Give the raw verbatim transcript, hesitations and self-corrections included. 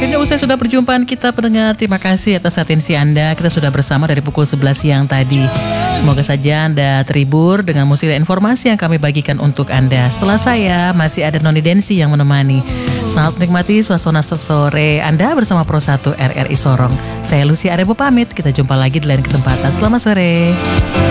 Akhirnya usai sudah perjumpaan kita pendengar. Terima kasih atas atensi Anda. Kita sudah bersama dari pukul sebelas siang tadi. Semoga saja Anda terhibur dengan musik dan informasi yang kami bagikan untuk Anda. Setelah saya masih ada Noni Densi yang menemani. Selamat menikmati suasana sore Anda bersama Pro satu R R I Sorong. Saya Lucy Arebo pamit. Kita jumpa lagi di lain kesempatan. Selamat sore.